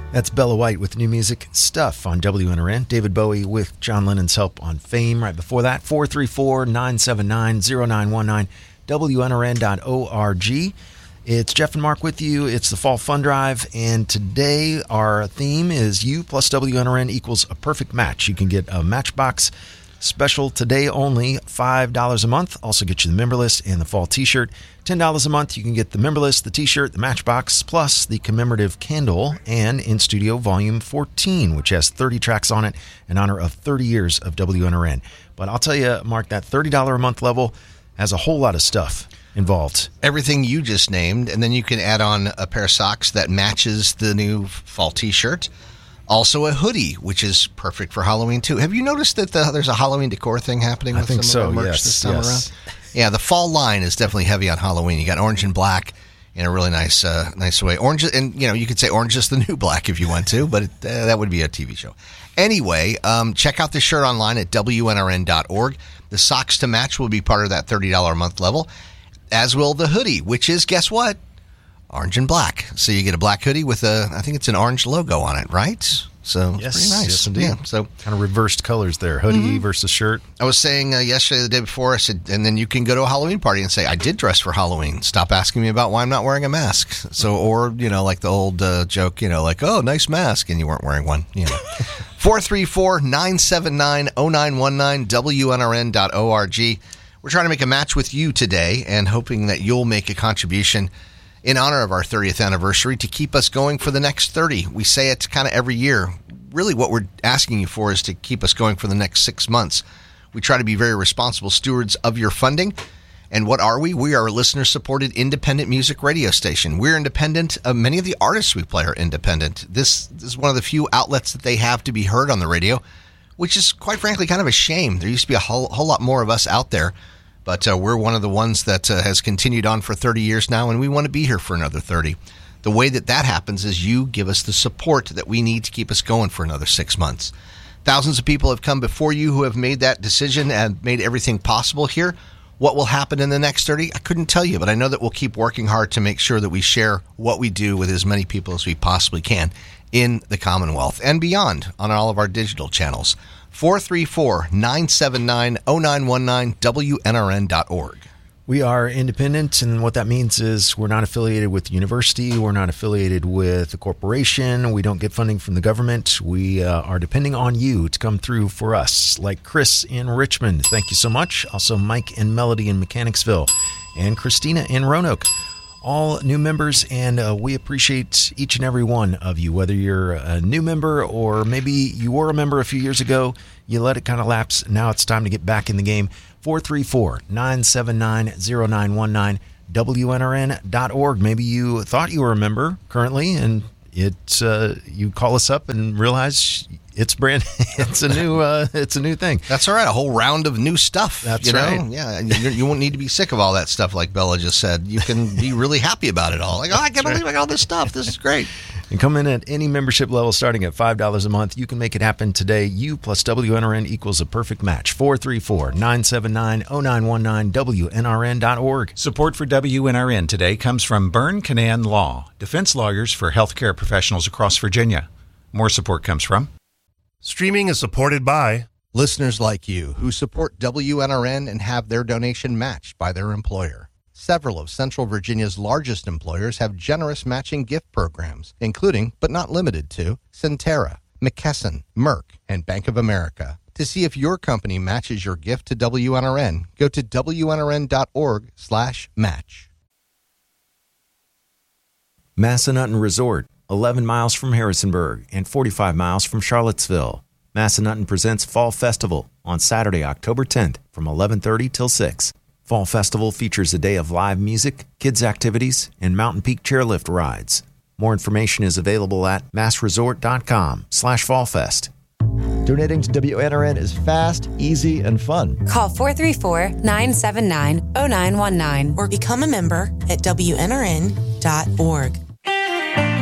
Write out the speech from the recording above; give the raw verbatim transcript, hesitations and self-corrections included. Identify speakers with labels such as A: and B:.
A: That's Bella White with new music Stuff on W N R N. David Bowie with John Lennon's help on Fame. Right before that, four three four, nine seven nine, zero nine one nine, W N R N dot org. It's Jeff and Mark with you. It's the Fall Fun Drive, and today our theme is You plus W N R N equals a perfect match. You can get a Matchbox special today only, five dollars a month. Also get you the member list and the fall t-shirt. ten dollars a month, you can get the member list, the t-shirt, the Matchbox, plus the commemorative candle and In Studio Volume fourteen, which has thirty tracks on it in honor of thirty years of W N R N. But I'll tell you, Mark, that thirty dollars a month level has a whole lot of stuff involved.
B: Everything you just named, and then you can add on a pair of socks that matches the new fall t-shirt. Also a hoodie, which is perfect for Halloween, too. Have you noticed that the, there's a Halloween decor thing happening with
A: I think
B: some
A: so,
B: of our merch
A: yes,
B: this time
A: yes.
B: around? Yeah, the fall line is definitely heavy on Halloween. You got orange and black in a really nice uh, nice way. Orange, and you know, you could say orange is the new black if you want to, but it, uh, that would be a T V show. Anyway, um, check out the shirt online at W N R N dot org. The socks to match will be part of that thirty dollars a month level, as will the hoodie, which is, guess what? Orange and black. So you get a black hoodie with a, I think it's an orange logo on it, right? So it's
A: yes,
B: pretty nice.
A: Yes, indeed.
B: Yeah, so
A: kind of reversed colors there, hoodie mm-hmm. versus shirt.
B: I was saying uh, yesterday, the day before, I said, and then you can go to a Halloween party and say, I did dress for Halloween. Stop asking me about why I'm not wearing a mask. So, or, you know, like the old uh, joke, you know, like, oh, nice mask, and you weren't wearing one, you know. four three four, nine seven nine, zero nine one nine, W N R N dot org. We're trying to make a match with you today and hoping that you'll make a contribution in honor of our thirtieth anniversary to keep us going for the next thirty. We say it kind of every year. Really what we're asking you for is to keep us going for the next six months. We try to be very responsible stewards of your funding. And what are we? We are a listener-supported independent music radio station. We're independent. Uh, many of the artists we play are independent. This, this is one of the few outlets that they have to be heard on the radio, which is, quite frankly, kind of a shame. There used to be a whole, whole lot more of us out there. But uh, we're one of the ones that uh, has continued on for thirty years now, and we want to be here for another thirty. The way that that happens is you give us the support that we need to keep us going for another six months. Thousands of people have come before you who have made that decision and made everything possible here. What will happen in the next thirty? I couldn't tell you, but I know that we'll keep working hard to make sure that we share what we do with as many people as we possibly can in the Commonwealth and beyond on all of our digital channels. four three four, nine seven nine, zero nine one nine, W N R N dot org.
A: We are independent, and what that means is we're not affiliated with the university. We're not affiliated with a corporation. We don't get funding from the government. We uh, are depending on you to come through for us, like Chris in Richmond. Thank you so much. Also, Mike and Melody in Mechanicsville, and Christina in Roanoke. All new members, and uh, we appreciate each and every one of you, whether you're a new member or maybe you were a member a few years ago, you let it kind of lapse. Now it's time to get back in the game. four three four, nine seven nine, zero nine one nine, W N R N dot org. Maybe you thought you were a member currently, and it uh, you call us up and realize it's brand it's a new uh, it's a new thing.
B: That's all right. A whole round of new stuff.
A: That's
B: you know?
A: right.
B: Yeah, you, you won't need to be sick of all that stuff, like Bella just said. You can be really happy about it all. Like, oh, I can't believe I got all this stuff. This is great.
A: And come in at any membership level starting at five dollars a month. You can make it happen today. You plus W N R N equals a perfect match. four three four, nine seven nine, zero nine one nine, W N R N dot org.
C: Support for W N R N today comes from Byrne Canaan Law, defense lawyers for healthcare professionals across Virginia. More support comes from
D: Streaming is supported by
B: listeners like you who support W N R N and have their donation matched by their employer. Several of Central Virginia's largest employers have generous matching gift programs, including, but not limited to, Centera, McKesson, Merck, and Bank of America. To see if your company matches your gift to W N R N, go to W N R N dot org slash match.
A: Massanutten Resort, eleven miles from Harrisonburg and forty-five miles from Charlottesville. Massanutten presents Fall Festival on Saturday, October tenth from eleven thirty till six. Fall Festival features a day of live music, kids' activities, and Mountain Peak chairlift rides. More information is available at massresort.com slash fallfest.
E: Donating to W N R N is fast, easy, and fun.
F: Call four three four, nine seven nine, zero nine one nine
G: or become a member at W N R N dot org.